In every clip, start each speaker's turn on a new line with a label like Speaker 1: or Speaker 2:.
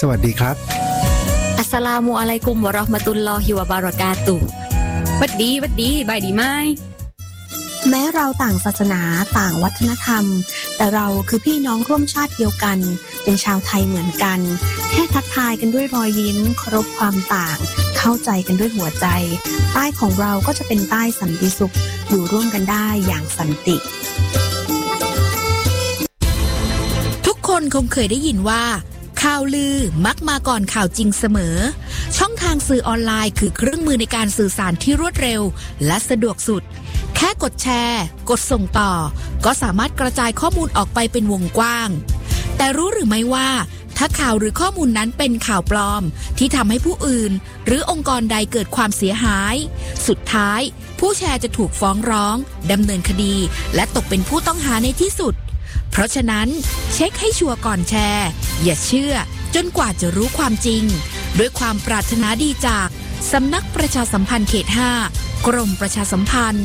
Speaker 1: สวัสดีครับ
Speaker 2: อัสสลามุอะลัยกุมวะเราะห์มะตุลลอฮิวะบะเราะกาตุฮ์วัดดีบายดีไหม
Speaker 3: แม้เราต่างศาสนาต่างวัฒนธรรมแต่เราคือพี่น้องร่วมชาติเดียวกันเป็นชาวไทยเหมือนกันแค่ทักทายกันด้วยรอยยิ้มเคารพความต่างเข้าใจกันด้วยหัวใจใต้ของเราก็จะเป็นใต้สันติสุขอยู่ร่วมกันได้อย่างสันติ
Speaker 4: ทุกคนคงเคยได้ยินว่าข่าวลือมักมาก่อนข่าวจริงเสมอช่องทางสื่อออนไลน์คือเครื่องมือในการสื่อสารที่รวดเร็วและสะดวกสุดแค่กดแชร์กดส่งต่อก็สามารถกระจายข้อมูลออกไปเป็นวงกว้างแต่รู้หรือไม่ว่าถ้าข่าวหรือข้อมูลนั้นเป็นข่าวปลอมที่ทำให้ผู้อื่นหรือองค์กรใดเกิดความเสียหายสุดท้ายผู้แชร์จะถูกฟ้องร้องดำเนินคดีและตกเป็นผู้ต้องหาในที่สุดเพราะฉะนั้นเช็คให้ชัวร์ก่อนแชร์อย่าเชื่อจนกว่าจะรู้ความจริงด้วยความปรารถนาดีจากสำนักประชาสัมพันธ์เขต 5 กรมประชาสัมพันธ์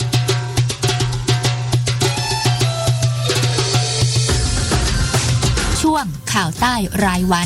Speaker 4: ช่วงข่าวใต้รายวัน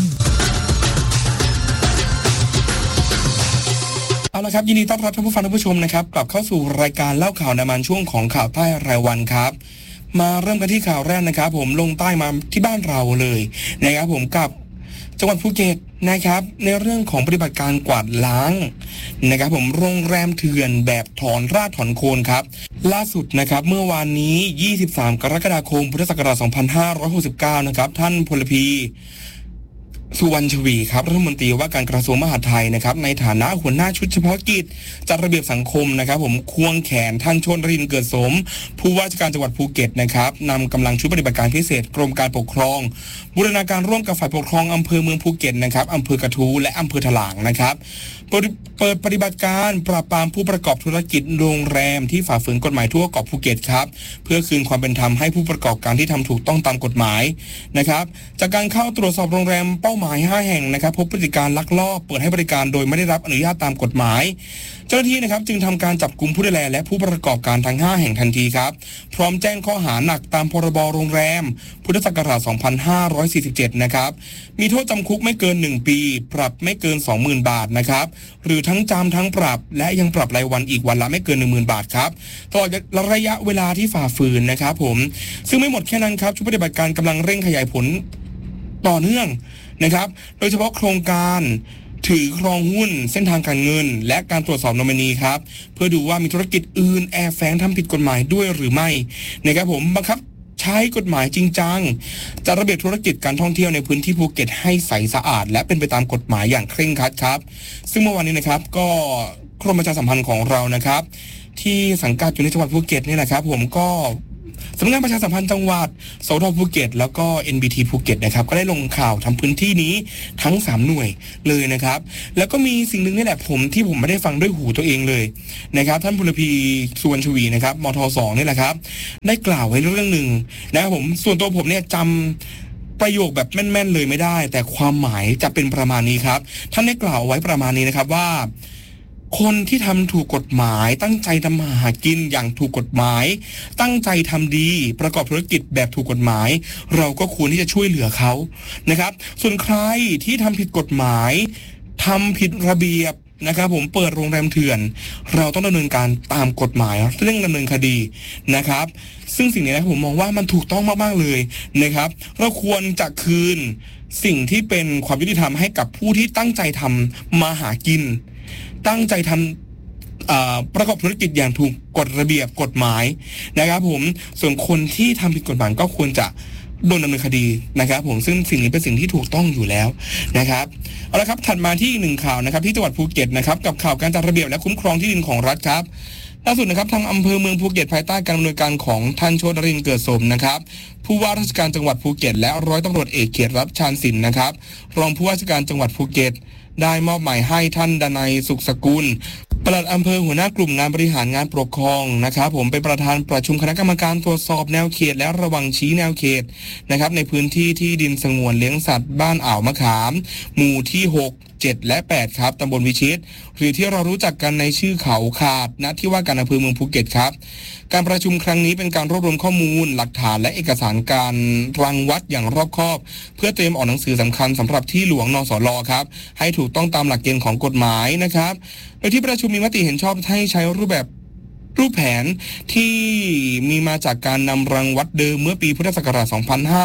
Speaker 5: เอาละครับยินดีต้อนรับท่านผู้ฟังท่านผู้ชมนะครับกลับเข้าสู่รายการเล่าข่าวในมันช่วงของข่าวใต้รายวันครับมาเริ่มกันที่ข่าวแรกนะครับผมลงใต้มาที่บ้านเราเลยนะครับผมกับจังหวัดภูเก็ตนะครับในเรื่องของปฏิบัติการกวาดล้างนะครับผมโรงแรมเถื่อนแบบถอนรากถอนโคนครับล่าสุดนะครับเมื่อวานนี้23กรกฎาคมพุทธศักราช2569นะครับท่านพลพีสุวรรณชวีครับรัฐมนตรีว่าการกระทรวงมหาดไทยนะครับในฐานะหัวหน้าชุดเฉพาะกิจจัดระเบียบสังคมนะครับผมควงแขนท่านชลรินทร์เกิดสมผู้ว่าราชการจังหวัดภูเก็ตนะครับนำกำลังชุดปฏิบัติการพิเศษกรมการปกครองบูรณาการร่วมกับฝ่ายปกครองอำเภอเมืองภูเก็ตนะครับอำเภอกระทู้และอำเภอถลางนะครับเปิดปฏิบัติการปราบปรามผู้ประกอบธุรกิจโรงแรมที่ฝ่าฝืนกฎหมายทั่วเกาะภูเก็ตครับเพื่อคืนความเป็นธรรมให้ผู้ประกอบการที่ทำถูกต้องตามกฎหมายนะครับจากการเข้าตรวจสอบโรงแรมเป้าหมาย5แห่งนะครับพบพฤติการลักลอบเปิดให้บริการโดยไม่ได้รับอนุญาตตามกฎหมายเจ้าหน้าที่นะครับจึงทำการจับกุมผู้ดูแลและผู้ประกอบการทั้ง5แห่งทันทีครับพร้อมแจ้งข้อหาหนักตามพรบโรงแรมพุทธศักราช2547นะครับมีโทษจำคุกไม่เกิน1ปีปรับไม่เกิน 20,000 บาทนะครับหรือทั้งจำทั้งปรับและยังปรับรายวันอีกวันละไม่เกิน 10,000 บาทครับตลอดระยะเวลาที่ฝ่าฝืนนะครับผมซึ่งไม่หมดแค่นั้นครับชุดปฏิบัติการกำลังเร่งขยายผลต่อเนื่องนะครับโดยเฉพาะโครงการถือครองหุ้นเส้นทางการเงินและการตรวจสอบโนมินีครับเพื่อดูว่ามีธุรกิจอื่นแอบแฝงทำผิดกฎหมายด้วยหรือไม่นะครับผมบังคับใช้กฎหมายจริงจังจัดระเบียบธุรกิจการท่องเที่ยวในพื้นที่ภูเก็ตให้ใสสะอาดและเป็นไปตามกฎหมายอย่างเคร่งครัดครับซึ่งเมื่อวานนี้นะครับก็กรมประชาสัมพันธ์ของเรานะครับที่สังกัดอยู่ในจังหวัดภูเก็ตนี่แหละครับผมก็สำนักงานประชาสัมพันธ์จังหวัดสทภูเก็ตแล้วก็ NBT ภูเก็ตนะครับก็ได้ลงข่าวทำพื้นที่นี้ทั้ง3หน่วยเลยนะครับแล้วก็มีสิ่งหนึ่งนี่แหละที่ผมไม่ได้ฟังด้วยหูตัวเองเลยนะครับท่านพลพีสุวรรณชวีนะครับมท2นี่แหละครับได้กล่าวไว้เรื่องนึงนะครับผมส่วนตัวผมเนี่ยจำประโยคแบบแม่นๆเลยไม่ได้แต่ความหมายจะเป็นประมาณนี้ครับท่านได้กล่าวไว้ประมาณนี้นะครับว่าคนที่ทำถูกกฎหมายตั้งใจทำมาหากินอย่างถูกกฎหมายตั้งใจทำดีประกอบธุรกิจแบบถูกกฎหมายเราก็ควรที่จะช่วยเหลือเขานะครับส่วนใครที่ทำผิดกฎหมายทำผิดระเบียบนะครับผมเปิดโรงแรมเถื่อนเราต้องดำเนินการตามกฎหมายเร่งดำเนินคดีนะครับซึ่งสิ่งนี้นะผมมองว่ามันถูกต้องมากๆเลยนะครับเราควรจะคืนสิ่งที่เป็นความยุติธรรมให้กับผู้ที่ตั้งใจทำมาหากินตั้งใจทำประกอบธุรกิจอย่างถูกกฎระเบียบกฎหมายนะครับผมส่วนคนที่ทำผิดกฎหมายก็ควรจะโดนดำเนินคดีนะครับผมซึ่งสิ่งนี้เป็นสิ่งที่ถูกต้องอยู่แล้วนะครับเอาละครับถัดมาที่อีกหนึ่งข่าวนะครับที่จังหวัดภูเก็ตนะครับกับข่าวการจัดระเบียบและคุ้มครองที่ดินของรัฐครับล่าสุดนะครับทางอำเภอเมืองภูเก็ตภายใต้การดำเนินการของท่านโชตินรินทร์เกิดสมนะครับผู้ว่าราชการจังหวัดภูเก็ตและร้อยตำรวจเอกเกียรติรัตน์ชาญศิลป์นะครับรองผู้ว่าราชการจังหวัดภูเก็ตได้มอบหมายให้ท่านดนัยสุขสกุลปลัดอำเภอหัวหน้ากลุ่มงานบริหารงานปกครองนะครับผมเป็นประธานประชุมคณะกรรมการตรวจสอบแนวเขตและระวังชี้แนวเขตนะครับในพื้นที่ที่ดินสงวนเลี้ยงสัตว์บ้านอ่าวมะขามหมู่ที่6 7 และ 8ครับตำบลวิชิตหรือที่เรารู้จักกันในชื่อเขาขาดณที่ว่าการอำเภอเมืองภูเก็ตครับการประชุมครั้งนี้เป็นการรวบรวมข้อมูลหลักฐานและเอกสารการรังวัดอย่างรอบคอบเพื่อเตรียมออกหนังสือสำคัญสำหรับที่หลวงนสล.ครับให้ถูกต้องตามหลักเกณฑ์ของกฎหมายนะครับโดยที่ประชุมมีมติเห็นชอบให้ใช้รูปแผนที่มีมาจากการนำรังวัดเดิมเมื่อปีพุทธศักราช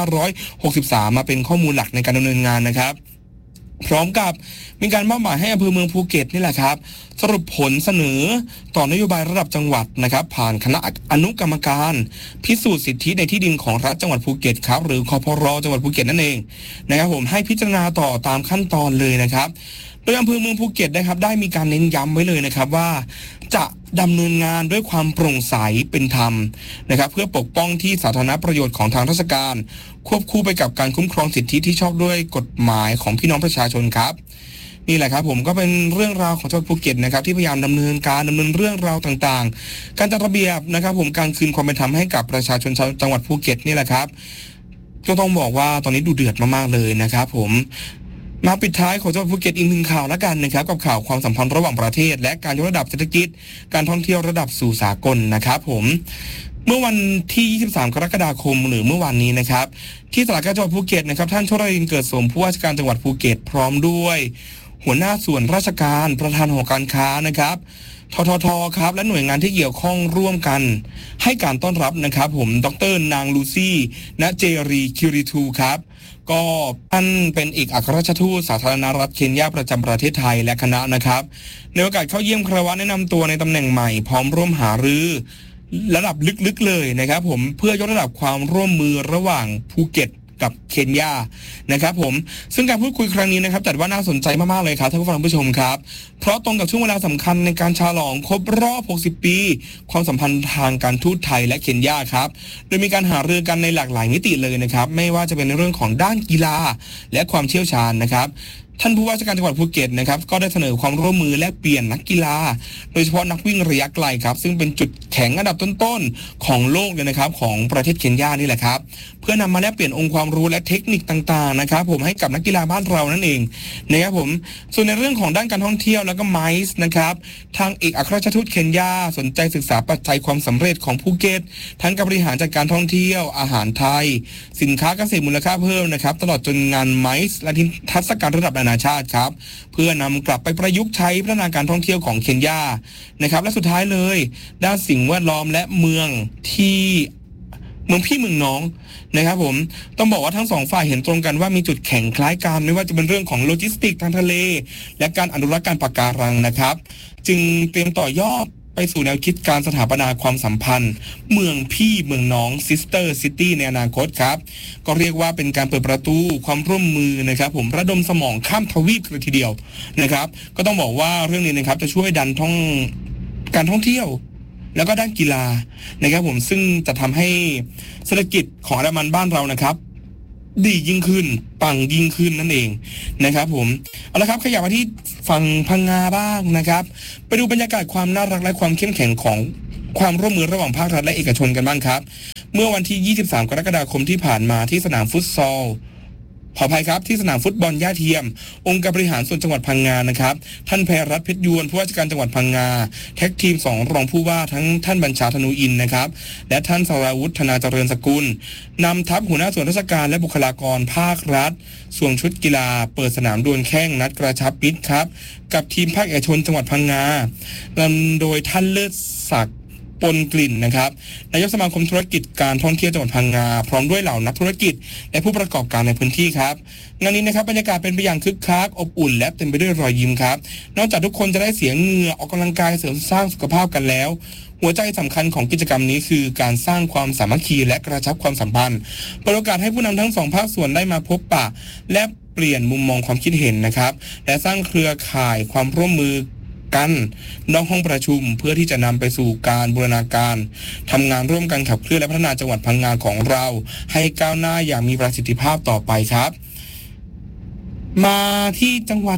Speaker 5: 2563 มาเป็นข้อมูลหลักในการดำเนินงานนะครับพร้อมกับมีการมอบหมายให้อำเภอเมืองภูเก็ตนี่แหละครับสรุปผลเสนอต่อนโยบายระดับจังหวัดนะครับผ่านคณะอนุกรรมการพิสูจน์สิทธิในที่ดินของรัฐจังหวัดภูเก็ตครับหรือคพร.จังหวัดภูเก็ตนั่นเองนะครับผมให้พิจารณาต่อตามขั้นตอนเลยนะครับโดยอำเภอเมืองภูเก็ตนะครับได้มีการเน้นย้ำไว้เลยนะครับว่าจะดำเนินงานด้วยความโปร่งใสเป็นธรรมนะครับเพื่อปกป้องที่สาธารณประโยชน์ของทางราชการควบคู่ไปกับการคุ้มครองสิทธิที่ชอบด้วยกฎหมายของพี่น้องประชาชนครับนี่แหละครับผมก็เป็นเรื่องราวของจังหวัดภูเก็ตนะครับที่พยายามดำเนินเรื่องราวต่างๆการจัดระเบียบนะครับผมการคืนความเป็นธรรมให้กับประชาชนชาวจังหวัดภูเก็ตนี่แหละครับก็ต้องบอกว่าตอนนี้ดูเดือดมากๆเลยนะครับผมมาปิดท้ายของจังหวัดภูเก็ตอีกหนึ่งข่าวแล้วกันนะครับกับข่าวความสัมพันธ์ระหว่างประเทศและการยกระดับเศรษฐกิจการท่องเที่ยวระดับสู่สากลนะครับผมเมื่อวันที่ 23 กรกฎาคมหรือเมื่อวานนี้นะครับที่ตลาดจังหวัดภูเก็ตนะครับท่านชลรินทร์เกิดสมผู้ว่าราชการจังหวัดภูเก็ตพร้อมด้วยหัวหน้าส่วนราชการประธานหอการค้านะครับทททครับและหน่วยงานที่เกี่ยวข้องร่วมกันให้การต้อนรับนะครับผมดร.นางลูซี่ณเจรีคิริทูครับก็ท่านเป็นเอกอัครราชทูตสาธารณรัฐเคนยาประจำประเทศไทยและคณะนะครับในโอกาสเข้าเยี่ยมคารวะแนะนำตัวในตำแหน่งใหม่พร้อมร่วมหารือระดับลึกๆเลยนะครับผมเพื่อยกระดับความร่วมมือระหว่างภูเก็ตกับเคนยานะครับผมซึ่งการพูดคุยครั้งนี้นะครับจัดว่าน่าสนใจมากๆเลยครับท่านผู้ชมครับเพราะตรงกับช่วงเวลาสำคัญในการฉลองครบรอบ60 ปีความสัมพันธ์ทางการทูตไทยและเคนยาครับโดยมีการหารือกันในหลากหลายมิติเลยนะครับไม่ว่าจะเป็นในเรื่องของด้านกีฬาและความเชี่ยวชาญนะครับท่านผู้ว่าราชการจังหวัดภูเก็ตนะครับก็ได้เสนอความร่วมมือแลกเปลี่ยนนักกีฬาโดยเฉพาะนักวิ่งระยะไกลครับซึ่งเป็นจุดแข็งอันดับต้นๆของโลกเลยนะครับของประเทศเคนยานี่แหละครับเพื่อนำมาแลกเปลี่ยนองค์ความรู้และเทคนิคต่างๆนะครับผมให้กับนักกีฬาบ้านเรานั่นเองนะครับผมส่วนในเรื่องของด้านการท่องเที่ยวแล้วก็ไมซ์นะครับทางเอกอัครราชทูตเคนยาสนใจศึกษาปัจจัยความสำเร็จของภูเก็ตทั้งการบริหารจัดการท่องเที่ยวอาหารไทยสินค้าเกษตรมูลค่าเพิ่มนะครับตลอดจนงานไมซ์และนิทรรศการระดับนานาชาติครับเพื่อนำกลับไปประยุกต์ใช้พัฒนาการท่องเที่ยวของเคนยานะครับและสุดท้ายเลยด้านสิ่งแวดล้อมและเมืองพี่เมืองน้องนะครับผมต้องบอกว่าทั้งสองฝ่ายเห็นตรงกันว่ามีจุดแข็งคล้ายกันไม่ว่าจะเป็นเรื่องของโลจิสติกทางทะเลและการอนุรักษ์การปะการังนะครับจึงเตรียมต่อยอดไปสู่แนวคิดการสถาปนาความสัมพันธ์เมืองพี่เมืองน้อง Sister City ในอนาคตครับก็เรียกว่าเป็นการเปิดประตูความร่วมมือนะครับผมระดมสมองข้ามทวีปเลยทีเดียวนะครับก็ต้องบอกว่าเรื่องนี้นะครับจะช่วยดันการท่องเที่ยวแล้วก็ด้านกีฬานะครับผมซึ่งจะทำให้เศรษฐกิจของอันดามันบ้านเรานะครับดียิ่งขึ้นปังยิ่งขึ้นนั่นเองนะครับผมเอาละครับขยับมาที่ฝั่งพังงาบ้างนะครับไปดูบรรยากาศความน่ารักและความเข้มแข็งของความร่วมมือระหว่างภาครัฐและเอกชนกันบ้างครับเมื่อวันที่ 23 กรกฎาคมที่ผ่านมาที่สนามฟุตซอลขออภัยครับที่สนามฟุตบอลย่าเทียมองค์การบริหารส่วนจังหวัดพังงานะครับท่านแพรรัตน์เพชรยวนผู้ว่าราชการจังหวัดพังงาแท็กทีม2รองผู้ว่าทั้งท่านบัญชาธนูอินนะครับและท่านสราวุฒิธนาเจริญสกุลนำทัพหัวหน้าส่วนราชการและบุคลากรภาครัฐสวมชุดกีฬาเปิดสนามดวลแข้งนัดกระชับมิตรครับกับทีมภาคเอกชนจังหวัดพังงานำโดยท่านเลิศศักดิ์ปนกลิ่นนะครับนายกสมาคมธุรกิจการท่องเที่ยวจังหวัดพังงาพร้อมด้วยเหล่านักธุรกิจและผู้ประกอบการในพื้นที่ครับงานนี้นะครับบรรยากาศเป็นไปอย่างคึกคักอบอุ่นและเต็มไปด้วยรอยยิ้มครับนอกจากทุกคนจะได้เสียเหงื่อออกกำลังกายเสริมสร้างสุขภาพกันแล้วหัวใจสำคัญของกิจกรรมนี้คือการสร้างความสามัคคีและกระชับความสัมพันธ์เปิดโอกาสให้ผู้นำทั้งสองภาคส่วนได้มาพบปะและเปลี่ยนมุมมองความคิดเห็นนะครับและสร้างเครือข่ายความร่วมมือกันนอกห้องประชุมเพื่อที่จะนำไปสู่การบูรณาการทำงานร่วมกันขับเคลื่อนและพัฒนาจังหวัดพังงาของเราให้ก้าวหน้าอย่างมีประสิทธิภาพต่อไปครับมาที่จังหวัด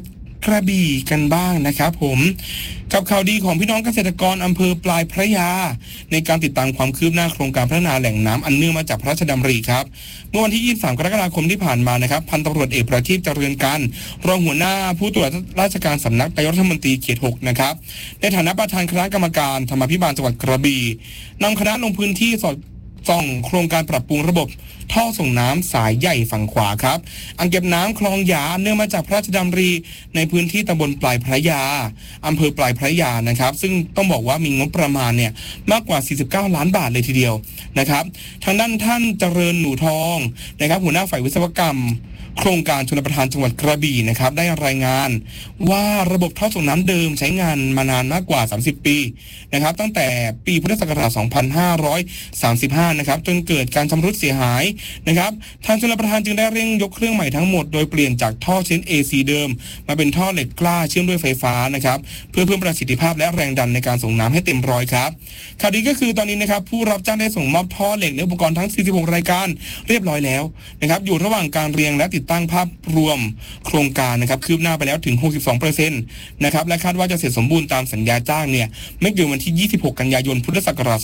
Speaker 5: กระบี่กันบ้างนะครับผมกับข่าวดีของพี่น้องเกษตรกรอำเภอปลายพระยาในการติดตามความคืบหน้าโครงการพัฒนาแหล่งน้ำอันเนื่องมาจากพระราชดำริครับเมื่อวันที่23กรกฎาคมที่ผ่านมานะครับพันตำรวจเอกประทีปเจริญกันรองหัวหน้าผู้ตรวจราชการสำนักนายกรัฐมนตรีเขต6นะครับในฐานะประธานคณะกรรมการธรรมาภิบาลจังหวัดกระบี่นำคณะลงพื้นที่สอดส่องโครงการปรับปรุงระบบท่อส่งน้ำสายใหญ่ฝั่งขวาครับอ่างเก็บน้ำคลองหยาเนื่องมาจากพระราชดำริในพื้นที่ตำบลปลายพระยาอำเภอปลายพระยานะครับซึ่งต้องบอกว่ามีงบประมาณเนี่ยมากกว่า49ล้านบาทเลยทีเดียวนะครับทางด้านท่านเจริญหนูทองนะครับหัวหน้าฝ่ายวิศวกรรมโครงการชลประทานจังหวัดกระบี่นะครับได้รายงานว่าระบบท่อส่งน้ำเดิมใช้งานมานานมากกว่า30ปีนะครับตั้งแต่ปีพุทธศักราช2535นะครับจนเกิดการชำรุดเสียหายนะครับทางชลประทานจึงได้เร่งยกเครื่องใหม่ทั้งหมดโดยเปลี่ยนจากท่อชิ้น AC เดิมมาเป็นท่อเหล็กกล้าเชื่อมด้วยไฟฟ้านะครับเพื่อเพิ่มประสิทธิภาพและแรงดันในการส่งน้ำให้เต็มร้อยครับข่าวดีก็คือตอนนี้นะครับผู้รับจ้างได้ส่งมอบท่อเหล็กและอุปกรณ์ทั้ง46รายการเรียบร้อยแล้วนะครับอยู่ระหว่างการเรียงและติดตั้งภาพรวมโครงการนะครับคืบหน้าไปแล้วถึง 62% นะครับและคาดว่าจะเสร็จสมบูรณ์ตามสัญญาจ้างเนี่ยไม่เกินวันที่26กันยายนพุทธศักราช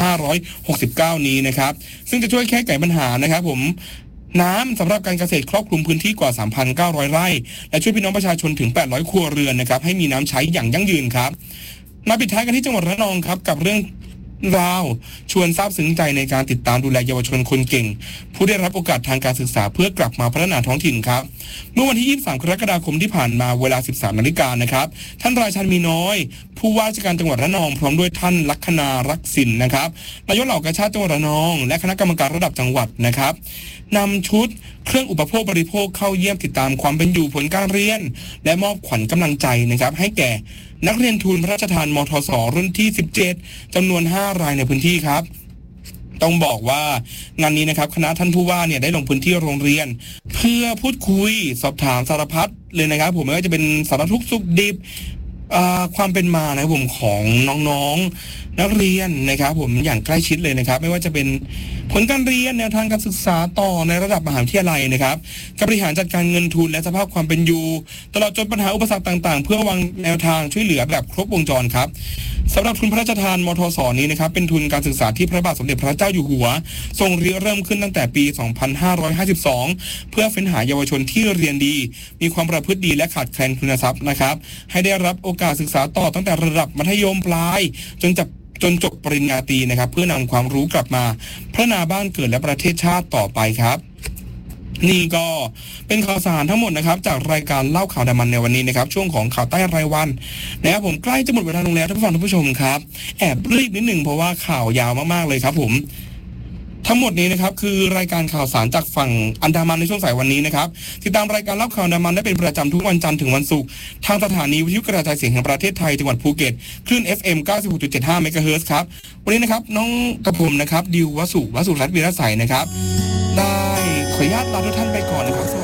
Speaker 5: 2569นี้นะครับซึ่งจะช่วยแก้ไขปัญหานะครับผมน้ำสำหรับการเกษตรครอบคลุมพื้นที่กว่า 3,900 ไร่และช่วยพี่น้องประชาชนถึง800ครัวเรือนนะครับให้มีน้ำใช้อย่างยั่งยืนครับมาปิดท้ายกันที่จังหวัดระนองครับกับเรื่องราวชวนซาบซึ้งใจในการติดตามดูแลเยาวชนคนเก่งผู้ได้รับโอกาสทางการศึกษาเพื่อกลับมาพัฒนาท้องถิ่นครับเมื่อวันที่23กรกฎาคมที่ผ่านมาเวลา 13 นาฬิกานะครับท่านราชันมีน้อยผู้ว่าราชการจังหวัดระนองพร้อมด้วยท่านลัคนารักษิณนะครับนายกเหล่ากาชาดจังหวัดระนองและคณะกรรมการระดับจังหวัดนะครับนำชุดเครื่องอุปโภคบริโภคเข้าเยี่ยมติดตามความเป็นอยู่ผลการเรียนและมอบขวัญกำลังใจนะครับให้แก่นักเรียนทุนพระราชทานมทส.รุ่นที่17จำนวน5รายในพื้นที่ครับต้องบอกว่างานนี้นะครับคณะท่านผู้ว่าเนี่ยได้ลงพื้นที่โรงเรียนเพื่อพูดคุยสอบถามสารพัดเลยนะครับผมไม่ว่าจะเป็นสารทุกข์สุขดิบความเป็นมานะครับผมของน้องๆนักเรียนนะครับผมอย่างใกล้ชิดเลยนะครับไม่ว่าจะเป็นผลการเรียนแนวทางการศึกษาต่อในระดับมหาวิทยาลัยนะครับการบริหารจัดการเงินทุนและสภาพความเป็นอยู่ตลอดจนปัญหาอุปสรรคต่างๆเพื่อวางแนวทางช่วยเหลือแบบครบวงจรครับสำหรับทุนพระราชทานมทส.นี้นะครับเป็นทุนการศึกษาที่พระบาทสมเด็จพระเจ้าอยู่หัวทรงเริ่มขึ้นตั้งแต่ปี 2552 เพื่อเฟ้นหาเยาวชนที่เรียนดีมีความประพฤติดีและขาดแคลนคุณทรัพย์นะครับให้ได้รับโอกาสศึกษาต่อตั้งแต่ระดับมัธยมปลายจนจบปริญญาตรีนะครับเพื่อนำความรู้กลับมาพัฒนาบ้านเกิดและประเทศชาติต่อไปครับนี่ก็เป็นข่าวสารทั้งหมดนะครับจากรายการเล่าข่าวดามันในวันนี้นะครับช่วงของข่าวใต้รายวันนะครับผมใกล้จะหมดเวลาลงแล้วท่านผู้ฟังท่านผู้ชมครับแอบรีบนิดหนึ่งเพราะว่าข่าวยาวมากๆเลยครับผมทั้งหมดนี้นะครับคือรายการข่าวสารจากฝั่งอันดามันในช่วงสายวันนี้นะครับติดตามรายการเล่าข่าวอันดามันได้เป็นประจำทุกวันจันทร์ถึงวันศุกร์ทางสถานีวิทยุกระจายเสียงแห่งประเทศไทยจังหวัดภูเก็ตคลื่น FM 96.75 เมกะเฮิรตซ์ครับวันนี้นะครับน้องกระผมนะครับดิววสุรัตน์วีรศัยนะครับได้ขออนุญาตลาทุกท่านไปก่อนนะครับ